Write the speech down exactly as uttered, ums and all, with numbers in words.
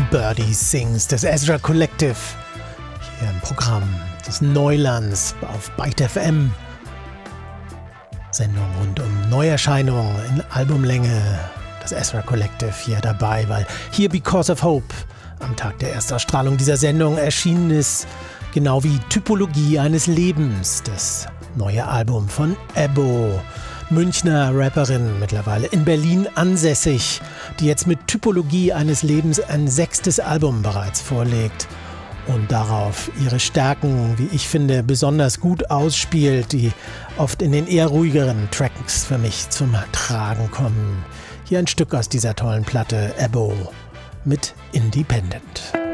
Birdie Sings des Ezra Collective. Hier im Programm des Neulands auf Byte F M. Sendung rund um Neuerscheinungen in Albumlänge. Das Ezra Collective hier dabei, weil hier Because of Hope am Tag der Erstausstrahlung dieser Sendung erschienen ist. Genau wie Typologie eines Lebens, das neue Album von Ebbo. Münchner Rapperin, mittlerweile in Berlin ansässig, die jetzt mit Typologie eines Lebens ein sechstes Album bereits vorlegt und darauf ihre Stärken, wie ich finde, besonders gut ausspielt, die oft in den eher ruhigeren Tracks für mich zum Tragen kommen. Hier ein Stück aus dieser tollen Platte, Ebbo mit Independent.